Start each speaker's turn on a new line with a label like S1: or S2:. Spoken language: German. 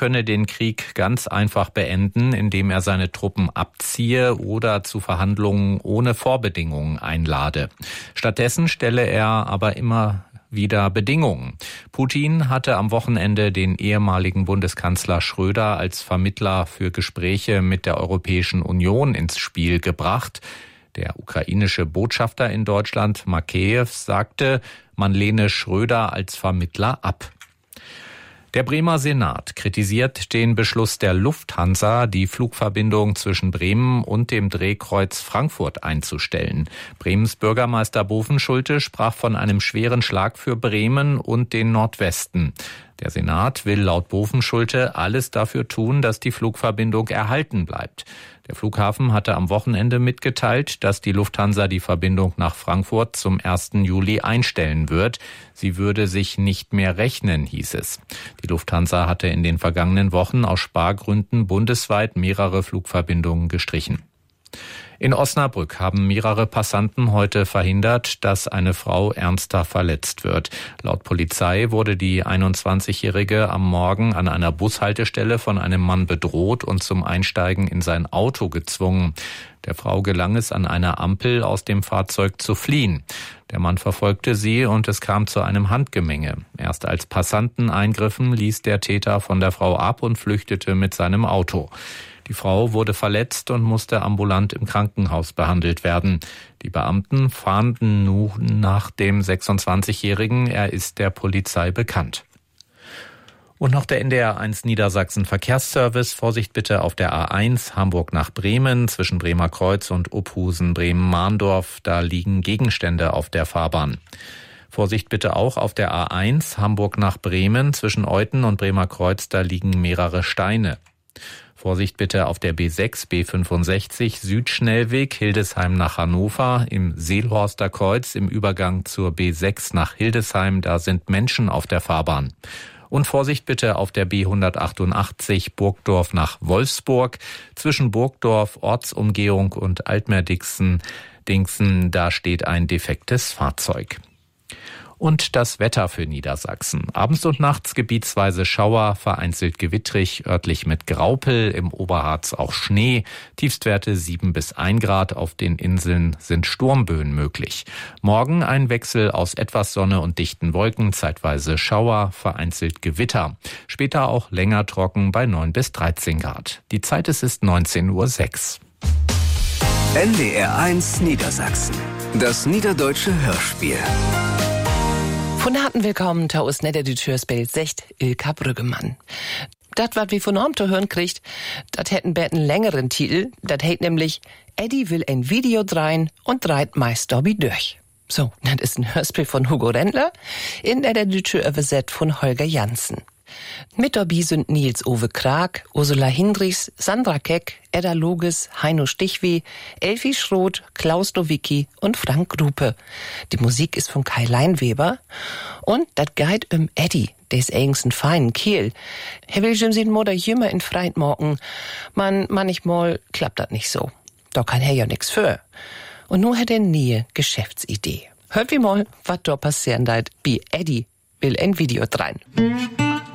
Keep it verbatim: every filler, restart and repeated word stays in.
S1: könne den Krieg ganz einfach beenden, indem er seine Truppen abziehe oder zu Verhandlungen ohne Vorbedingungen einlade. Stattdessen stelle er aber immer wieder Bedingungen. Putin hatte am Wochenende den ehemaligen Bundeskanzler Schröder als Vermittler für Gespräche mit der Europäischen Union ins Spiel gebracht. Der ukrainische Botschafter in Deutschland, Makeyew, sagte, man lehne Schröder als Vermittler ab. Der Bremer Senat kritisiert den Beschluss der Lufthansa, die Flugverbindung zwischen Bremen und dem Drehkreuz Frankfurt einzustellen. Bremens Bürgermeister Bovenschulte sprach von einem schweren Schlag für Bremen und den Nordwesten. Der Senat will laut Bovenschulte alles dafür tun, dass die Flugverbindung erhalten bleibt. Der Flughafen hatte am Wochenende mitgeteilt, dass die Lufthansa die Verbindung nach Frankfurt zum ersten Juli einstellen wird. Sie würde sich nicht mehr rechnen, hieß es. Die Lufthansa hatte in den vergangenen Wochen aus Spargründen bundesweit mehrere Flugverbindungen gestrichen. In Osnabrück haben mehrere Passanten heute verhindert, dass eine Frau ernster verletzt wird. Laut Polizei wurde die einundzwanzigjährige am Morgen an einer Bushaltestelle von einem Mann bedroht und zum Einsteigen in sein Auto gezwungen. Der Frau gelang es, an einer Ampel aus dem Fahrzeug zu fliehen. Der Mann verfolgte sie und es kam zu einem Handgemenge. Erst als Passanten eingriffen, ließ der Täter von der Frau ab und flüchtete mit seinem Auto. Die Frau wurde verletzt und musste ambulant im Krankenhaus behandelt werden. Die Beamten fahnden nun nach dem sechsundzwanzigjährigen. Er ist der Polizei bekannt. Und noch der N D R eins Niedersachsen Verkehrsservice. Vorsicht bitte auf der A eins Hamburg nach Bremen zwischen Bremer Kreuz und Ophusen Bremen-Mahndorf. Da liegen Gegenstände auf der Fahrbahn. Vorsicht bitte auch auf der A eins Hamburg nach Bremen zwischen Euthen und Bremer Kreuz. Da liegen mehrere Steine. Vorsicht bitte auf der B sechs B fünfundsechzig Südschnellweg Hildesheim nach Hannover im Seelhorster Kreuz im Übergang zur B sechs nach Hildesheim. Da sind Menschen auf der Fahrbahn. Und Vorsicht bitte auf der B hundertachtundachtzig Burgdorf nach Wolfsburg zwischen Burgdorf, Ortsumgehung und Altmer-Dingsen. Dingsen, da steht ein defektes Fahrzeug. Und das Wetter für Niedersachsen. Abends und nachts gebietsweise Schauer, vereinzelt gewittrig, örtlich mit Graupel, im Oberharz auch Schnee. Tiefstwerte sieben bis ein Grad, auf den Inseln sind Sturmböen möglich. Morgen ein Wechsel aus etwas Sonne und dichten Wolken, zeitweise Schauer, vereinzelt Gewitter. Später auch länger trocken bei neun bis dreizehn Grad. Die Zeit es ist neunzehn Uhr sechs.
S2: N D R eins Niedersachsen. Das niederdeutsche Hörspiel.
S3: Von harten Willkommen, taus netter die Türspel secht Ilka Brüggemann. Dat, wat wie von Norm zu hören kriegt, dat hätten bät einen längeren Titel, dat hätt nämlich Eddie will ein Video drein und dreit meist Dobby durch. So, das ist ein Hörspiel von Hugo Rendler, in der der Deutsche übersetzt von Holger Janssen. Mit dabei sind Nils Ove Krag, Ursula Hindrichs, Sandra Keck, Edda Loges, Heino Stichweh, Elfi Schroth, Klaus Nowicki und Frank Grupe. Die Musik ist von Kai Leinweber und dat geht um Eddie, des eigens ein feinen Kiel. Er will schon sin Mutter jümmer in Freit morgen. Man, manchmal klappt dat nicht so. Da kann er ja nix für. Und nur hat er nie Geschäftsidee. Hört wie mal, wat da passieren deit, bi Eddie will ein Video drein.